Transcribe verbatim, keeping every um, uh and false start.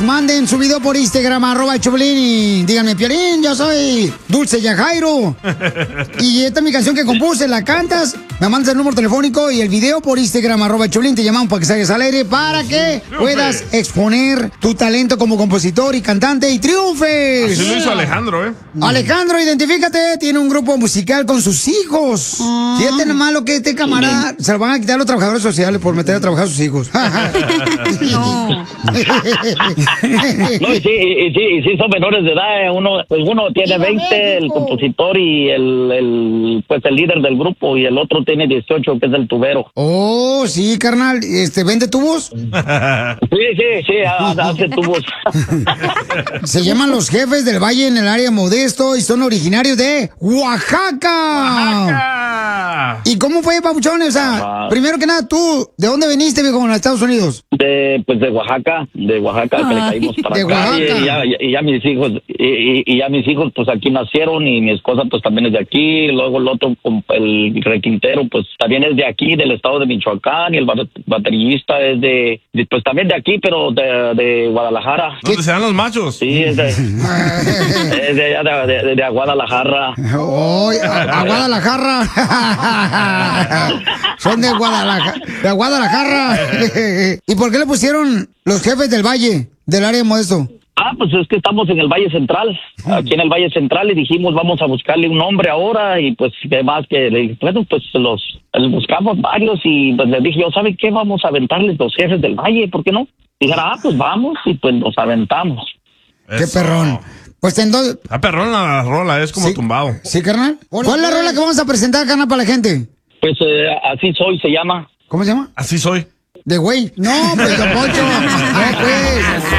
escuchas, manden su video por Instagram, arroba el Choplin, y díganme, Piolín, yo soy Dulce Yajairo. Y esta es mi canción que compuse, la cantas, me mandas el número telefónico y el video por Instagram, arroba el Choplin, te llamamos para que salgas al aire, para que puedas exponer tu talento como compositor y cantante y triunfes. Así lo hizo Alejandro, ¿eh? Alejandro, identifícate, tiene un grupo musical con sus hijos. Oh. Fíjate nomás lo que este camarada se lo van a quitar a los trabajadores sociales por meter a trabajar a sus hijos. No. No, y sí, y sí, y sí son menores de edad. eh. Uno, pues uno tiene veinte, el compositor y el, el, pues el líder del grupo, y el otro tiene dieciocho, que es el tubero. Oh, sí, carnal. Este, ¿vende tubos? Sí, sí, sí, hace tubos. Se llaman Los Jefes del Valle en el área Modesto y son originarios de Oaxaca. Oaxaca. ¿Y cómo fue, papuchón? O sea, Ajá. primero que nada, ¿tú de dónde viniste, viejo, en Estados Unidos? De, pues de Oaxaca, de Oaxaca, que le caímos para de acá. Oaxaca. Y ya, y ya mis hijos, y, y- y ya mis hijos, pues aquí nacieron, y mi esposa, pues también es de aquí. Y luego el otro, el requintero, pues también es de aquí, del estado de Michoacán. Y el ba- baterista es de, de, pues también de aquí, pero de, de Guadalajara. ¿Dónde se dan los machos? Sí, es de, es de allá, de, de, de Guadalajara. Oh, a, a Guadalajara. Son de Guadalajara. De Guadalajara. ¿Y por qué le pusieron Los Jefes del Valle, del área Modesto? Ah, pues es que estamos en el Valle Central, aquí en el Valle Central, y dijimos, vamos a buscarle un nombre ahora. Y pues, además que, le dije, bueno, pues los buscamos varios, y pues les dije yo, ¿saben qué? Vamos a aventarles Los Jefes del Valle, ¿por qué no? Dijeron, ah, pues vamos, y pues nos aventamos. Qué perrón. Pues entonces... La perrona la rola, es como Sí. tumbado. ¿Sí, carnal? ¿Cuál es la rola que vamos a presentar, carnal, para la gente? Pues eh, así soy, se llama. ¿Cómo se llama? Así soy. De güey. No, pues, don Poncho.